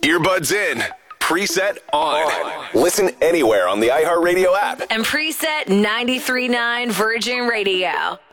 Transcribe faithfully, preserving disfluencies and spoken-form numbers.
Earbuds in. Preset on. Listen anywhere on the iHeartRadio app. And Preset ninety-three point nine Virgin Radio.